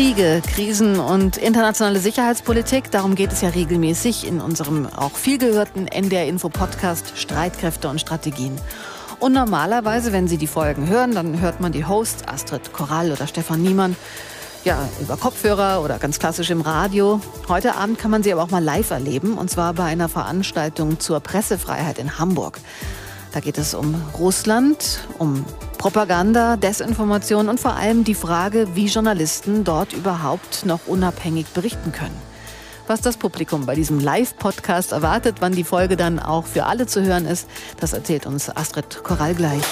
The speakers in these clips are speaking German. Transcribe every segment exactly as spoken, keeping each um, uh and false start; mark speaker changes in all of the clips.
Speaker 1: Kriege, Krisen und internationale Sicherheitspolitik, darum geht es ja regelmäßig in unserem auch vielgehörten N D R-Info-Podcast Streitkräfte und Strategien. Und normalerweise, wenn Sie die Folgen hören, dann hört man die Hosts Astrid Korall oder Stefan Niemann ja, über Kopfhörer oder ganz klassisch im Radio. Heute Abend kann man sie aber auch mal live erleben, und zwar bei einer Veranstaltung zur Pressefreiheit in Hamburg. Da geht es um Russland, um Propaganda, Desinformation und vor allem die Frage, wie Journalisten dort überhaupt noch unabhängig berichten können. Was das Publikum bei diesem Live-Podcast erwartet, wann die Folge dann auch für alle zu hören ist, das erzählt uns Astrid Korall gleich.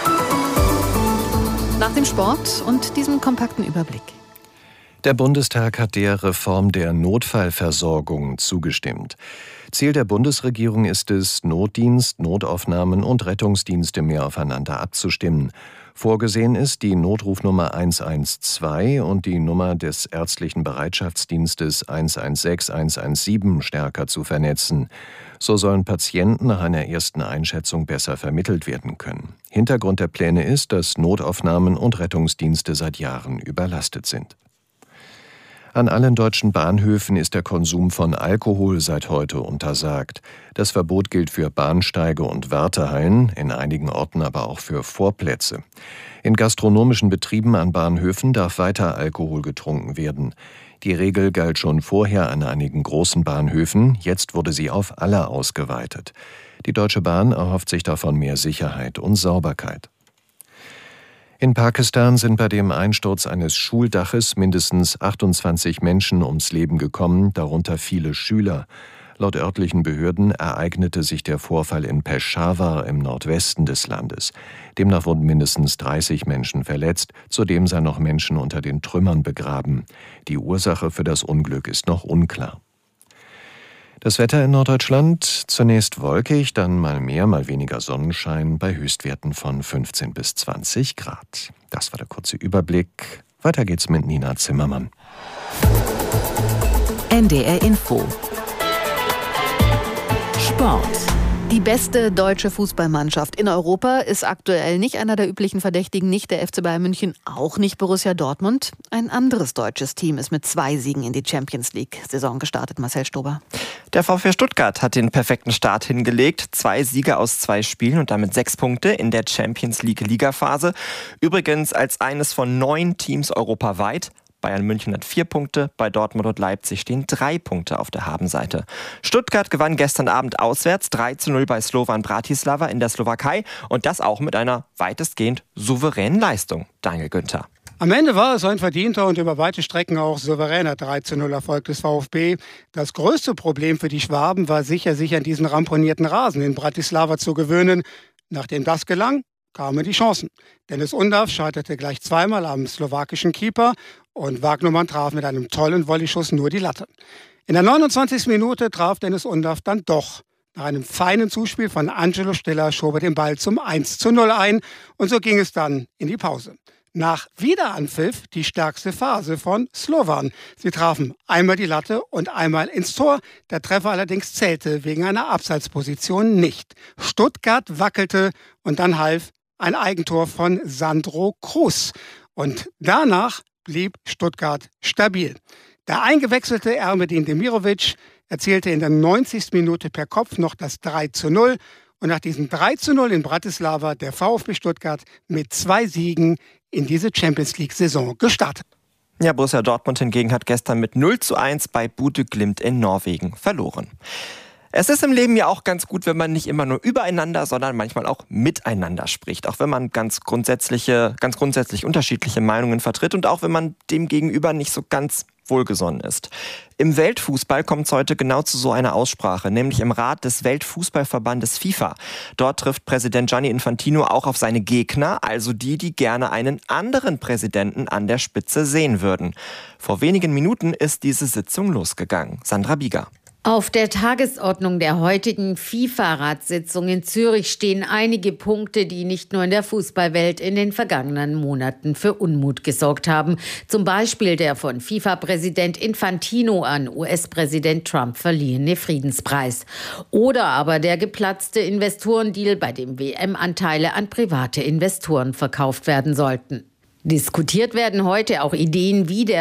Speaker 1: Nach dem Sport und diesem kompakten Überblick.
Speaker 2: Der Bundestag hat der Reform der Notfallversorgung zugestimmt. Ziel der Bundesregierung ist es, Notdienst, Notaufnahmen und Rettungsdienste mehr aufeinander abzustimmen. Vorgesehen ist, die Notrufnummer eins eins zwei und die Nummer des ärztlichen Bereitschaftsdienstes eins eins sechs, eins eins sieben stärker zu vernetzen. So sollen Patienten nach einer ersten Einschätzung besser vermittelt werden können. Hintergrund der Pläne ist, dass Notaufnahmen und Rettungsdienste seit Jahren überlastet sind. An allen deutschen Bahnhöfen ist der Konsum von Alkohol seit heute untersagt. Das Verbot gilt für Bahnsteige und Wartehallen, in einigen Orten aber auch für Vorplätze. In gastronomischen Betrieben an Bahnhöfen darf weiter Alkohol getrunken werden. Die Regel galt schon vorher an einigen großen Bahnhöfen, jetzt wurde sie auf alle ausgeweitet. Die Deutsche Bahn erhofft sich davon mehr Sicherheit und Sauberkeit. In Pakistan sind bei dem Einsturz eines Schuldaches mindestens achtundzwanzig Menschen ums Leben gekommen, darunter viele Schüler. Laut örtlichen Behörden ereignete sich der Vorfall in Peshawar im Nordwesten des Landes. Demnach wurden mindestens dreißig Menschen verletzt, zudem seien noch Menschen unter den Trümmern begraben. Die Ursache für das Unglück ist noch unklar. Das Wetter in Norddeutschland, zunächst wolkig, dann mal mehr, mal weniger Sonnenschein bei Höchstwerten von fünfzehn bis zwanzig Grad. Das war der kurze Überblick. Weiter geht's mit Nina Zimmermann.
Speaker 3: N D R Info. Sport.
Speaker 1: Die beste deutsche Fußballmannschaft in Europa ist aktuell nicht einer der üblichen Verdächtigen, nicht der F C Bayern München, auch nicht Borussia Dortmund. Ein anderes deutsches Team ist mit zwei Siegen in die Champions-League-Saison gestartet. Marcel Stober.
Speaker 4: Der VfB Stuttgart hat den perfekten Start hingelegt. Zwei Siege aus zwei Spielen und damit sechs Punkte in der Champions-League-Ligaphase. Übrigens als eines von neun Teams europaweit. Bayern München hat vier Punkte, bei Dortmund und Leipzig stehen drei Punkte auf der Habenseite. Stuttgart gewann gestern Abend auswärts drei zu null bei Slovan Bratislava in der Slowakei und das auch mit einer weitestgehend souveränen Leistung. Daniel Günther.
Speaker 5: Am Ende war es ein verdienter und über weite Strecken auch souveräner drei zu null Erfolg des VfB. Das größte Problem für die Schwaben war sicher, sich an diesen ramponierten Rasen in Bratislava zu gewöhnen. Nachdem das gelang, kamen die Chancen. Dennis Undav scheiterte gleich zweimal am slowakischen Keeper und Wagnumann traf mit einem tollen Volleyschuss nur die Latte. In der neunundzwanzigsten Minute traf Dennis Undav dann doch. Nach einem feinen Zuspiel von Angelo Stiller schob er den Ball zum eins zu null ein und so ging es dann in die Pause. Nach Wiederanpfiff die stärkste Phase von Slovan. Sie trafen einmal die Latte und einmal ins Tor. Der Treffer allerdings zählte wegen einer Abseitsposition nicht. Stuttgart wackelte und dann half ein Eigentor von Sandro Cruz. Und danach blieb Stuttgart stabil. Der eingewechselte Ermedin Demirovic erzielte in der neunzigsten Minute per Kopf noch das drei zu null. Und nach diesem drei zu null in Bratislava der VfB Stuttgart mit zwei Siegen in diese Champions-League-Saison gestartet.
Speaker 4: Ja, Borussia Dortmund hingegen hat gestern mit null zu eins bei Bodø Glimt in Norwegen verloren. Es ist im Leben ja auch ganz gut, wenn man nicht immer nur übereinander, sondern manchmal auch miteinander spricht. Auch wenn man ganz grundsätzliche, ganz grundsätzlich unterschiedliche Meinungen vertritt und auch wenn man dem Gegenüber nicht so ganz wohlgesonnen ist. Im Weltfußball kommt es heute genau zu so einer Aussprache, nämlich im Rat des Weltfußballverbandes FIFA. Dort trifft Präsident Gianni Infantino auch auf seine Gegner, also die, die gerne einen anderen Präsidenten an der Spitze sehen würden. Vor wenigen Minuten ist diese Sitzung losgegangen. Sandra Bieger.
Speaker 6: Auf der Tagesordnung der heutigen FIFA-Ratssitzung in Zürich stehen einige Punkte, die nicht nur in der Fußballwelt in den vergangenen Monaten für Unmut gesorgt haben. Zum Beispiel der von FIFA-Präsident Infantino an U S-Präsident Trump verliehene Friedenspreis. Oder aber der geplatzte Investorendeal, bei dem W M-Anteile an private Investoren verkauft werden sollten. Diskutiert werden heute auch Ideen wie der